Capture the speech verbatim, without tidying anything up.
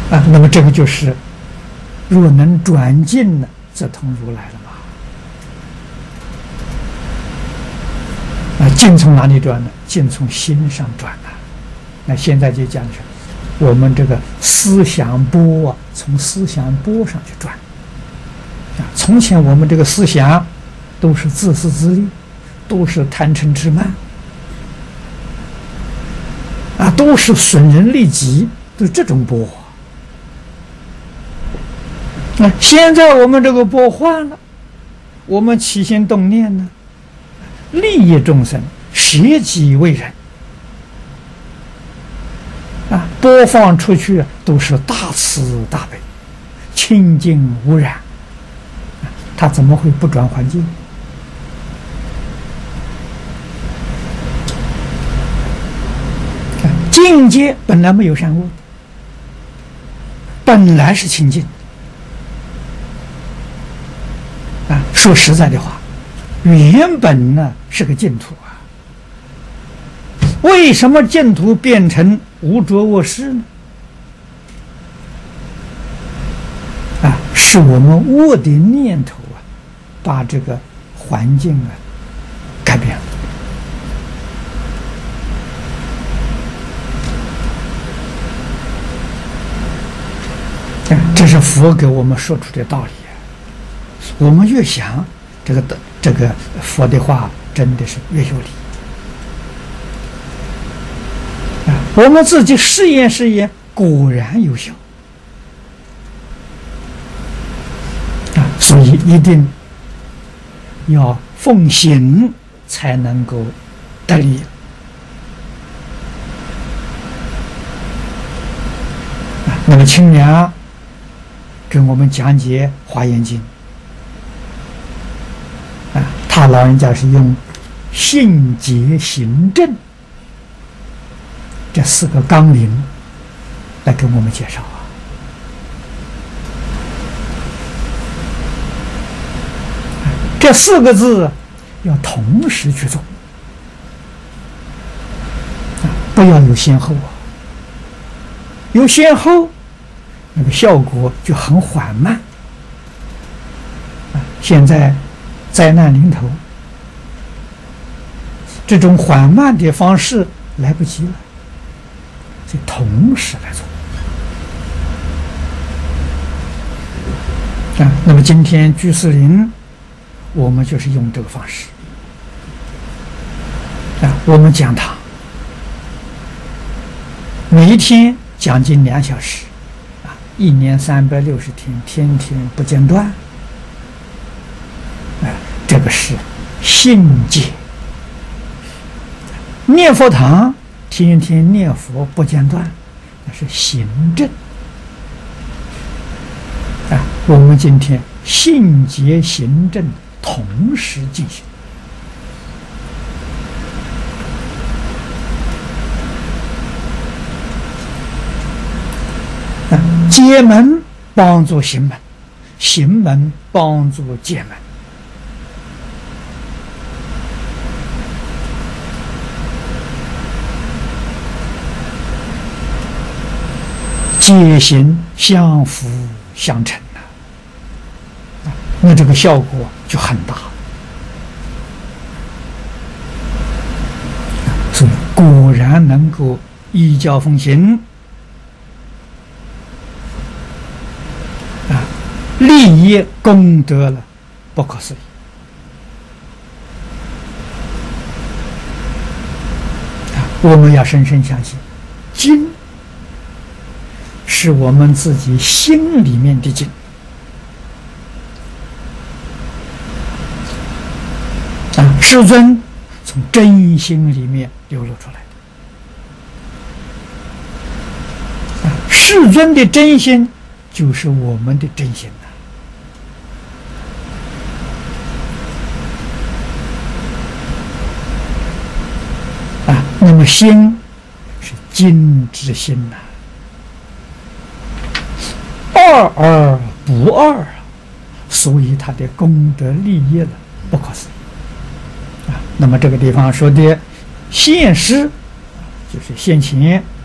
啊，那么这个就是若能转进呢，则通如来了嘛。啊，进从哪里转呢？进从心上转呐。那现在就讲是，我们这个思想波啊，从思想波上去转。啊，从前我们这个思想都是自私自利，都是贪嗔痴慢，啊，都是损人利己，都是这种波。那现在我们这个波换了，我们起心动念呢，利益众生，舍己为人，啊，播放出去都是大慈大悲，清净无染，他怎么会不转环境？境界本来没有善恶，本来是清净。啊，说实在的话，原本呢是个净土啊。为什么净土变成无着恶世呢？啊，是我们恶的念头啊，把这个环境啊改变了。这是佛给我们说出的道理。我们越想这个的这个佛的话，真的是越有理。啊，我们自己试验试验，果然有效。啊，所以一定要奉行，才能够得力。啊，那么清凉跟我们讲解《华严经》。啊，他老人家是用信解行证这四个纲领来给我们介绍啊。这四个字要同时去做，啊，不要有先后啊。有先后，那个效果就很缓慢。啊，现在灾难临头，这种缓慢的方式来不及了，所以同时来做。啊，那么今天居士林，我们就是用这个方式。啊，我们讲堂每一天讲经两小时，啊，一年三百六十天，天天不间断。啊，这个是信解。念佛堂天天念佛不间断，那是行证。啊，我们今天信解行证同时进行。啊，解门帮助行门，行门帮助解门。解行相辅相成呐，啊，那这个效果就很大。所以果然能够依教奉行，啊，利益功德了，不可思议。啊，我们要深深相信，经是我们自己心里面的经啊，世尊从真心里面流露出来的啊，世尊的真心就是我们的真心呐啊，那么心是经之心呐。二而不二，所以他的功德利益了不可思议啊。那么这个地方说的现实，就是现前